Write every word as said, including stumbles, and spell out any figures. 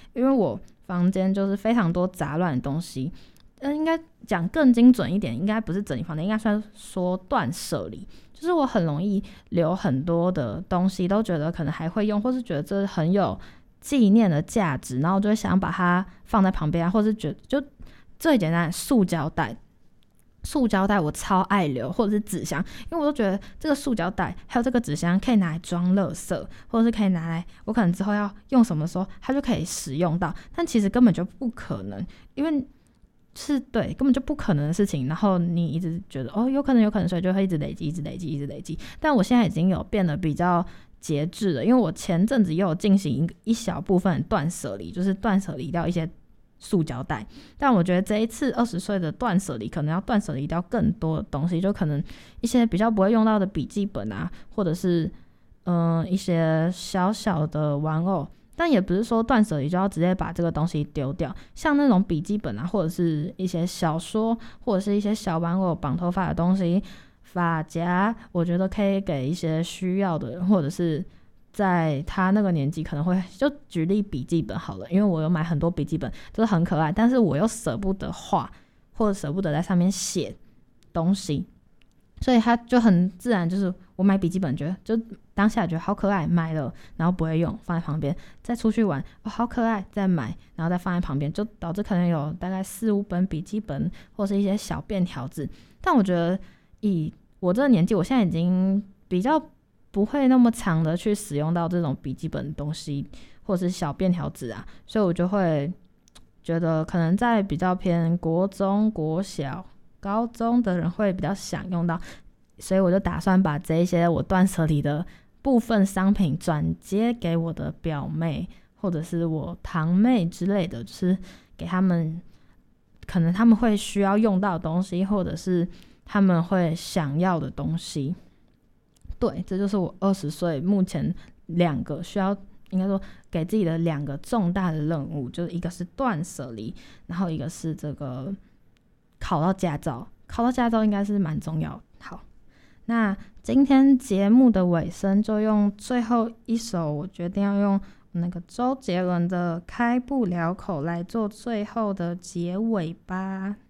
因为我房间就是非常多杂乱的东西，嗯，应该讲更精准一点，应该不是整理房间，应该算说断舍离。就是我很容易留很多的东西，都觉得可能还会用，或是觉得这很有纪念的价值，然后就会想把它放在旁边啊，或是觉得就最简单的塑胶袋。塑胶袋我超爱留，或者是纸箱，因为我都觉得这个塑胶袋还有这个纸箱可以拿来装垃圾，或者是可以拿来我可能之后要用什么时候它就可以使用到，但其实根本就不可能，因为是对根本就不可能的事情，然后你一直觉得哦有可能有可能，所以就会一直累积一直累积一直累积。但我现在已经有变得比较节制了，因为我前阵子也有进行一小部分断舍离，就是断舍离掉一些塑胶袋，但我觉得这一次二十岁的断舍离可能要断舍离掉更多的东西，就可能一些比较不会用到的笔记本啊，或者是嗯、呃、一些小小的玩偶，但也不是说断舍离就要直接把这个东西丢掉，像那种笔记本啊，或者是一些小说，或者是一些小玩偶绑头发的东西，发夹，我觉得可以给一些需要的人，或者是在他那个年纪可能会，就举例笔记本好了，因为我有买很多笔记本就是很可爱，但是我又舍不得画，或者舍不得在上面写东西，所以他就很自然，就是我买笔记本觉得就当下觉得好可爱，买了然后不会用放在旁边，再出去玩哦好可爱再买，然后再放在旁边，就导致可能有大概四五本笔记本或是一些小便条纸。但我觉得以我这个年纪，我现在已经比较不会那么长的去使用到这种笔记本的东西或者是小便条纸啊，所以我就会觉得可能在比较偏国中国小高中的人会比较想用到，所以我就打算把这一些我断舍离的部分商品转接给我的表妹或者是我堂妹之类的，就是给他们可能他们会需要用到的东西，或者是他们会想要的东西。对，这就是我二十岁目前两个需要，应该说给自己的两个重大的任务，就是一个是断舍离，然后一个是这个考到驾照。考到驾照应该是蛮重要的。好，那今天节目的尾声就用最后一首，我决定要用那个周杰伦的《开不了口》来做最后的结尾吧。